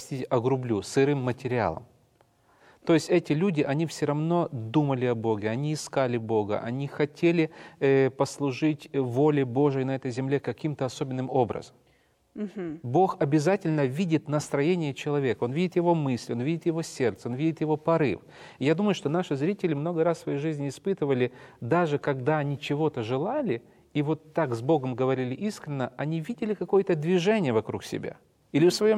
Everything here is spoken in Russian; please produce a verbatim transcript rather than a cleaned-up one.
простите, огрублю, сырым материалом. То есть эти люди, они все равно думали о Боге, они искали Бога, они хотели э, послужить воле Божией на этой земле каким-то особенным образом. Мгм. Бог обязательно видит настроение человека, Он видит его мысли, Он видит его сердце, Он видит его порыв. И я думаю, что наши зрители много раз в своей жизни испытывали, даже когда они чего-то желали, и вот так с Богом говорили искренне, они видели какое-то движение вокруг себя. Или в своем